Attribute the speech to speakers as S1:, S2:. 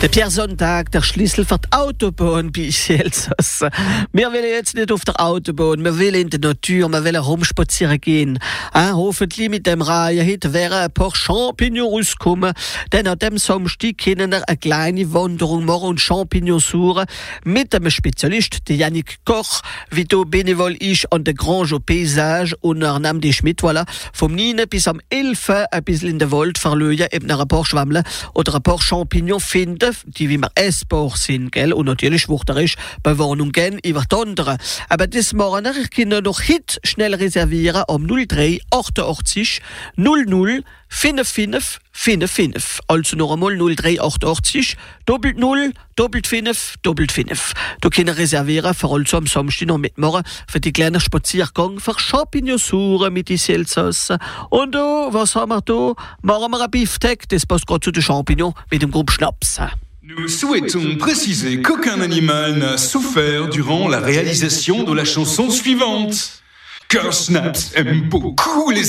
S1: Der Pierre Sonntag, der Schlüssel für die Autobahn bei Elsass. Wir wollen jetzt nicht auf der Autobahn, wir wollen in der Natur, wir wollen rumspazieren gehen. Hoffentlich mit dem Reihe heute wären ein paar Champignons rausgekommen, denn an dem Samstag können wir eine kleine Wanderung machen und Champignons suchen mit einem Spezialist, der Yannick Koch, wie du Benevol ist an der Grange au Paysage und er nimmt dich mit, voilà, vom 9 bis am 11 ein bisschen in den Wald verlöhen, eben ein paar Schwammeln oder ein paar Champignons finden, die wie wir essbar sind, gell? Und natürlich wuchterisch Bewarnungen über die anderen. Aber das machen wir, können noch heute schnell reservieren am 03 88 00 55 55. Also noch einmal 03 88 00 55 55. Du kannst reservieren für also am Samstag noch mitmachen für die kleinen Spaziergang für Champignonsuren mit die Elsass. Und da, was haben wir da? Machen wir ein Beefsteak, das passt gerade zu den Champignons mit dem Gruppe Schnaps.
S2: Nous souhaitons préciser qu'aucun animal n'a souffert durant la réalisation de la chanson suivante. Car Snaps aime beaucoup les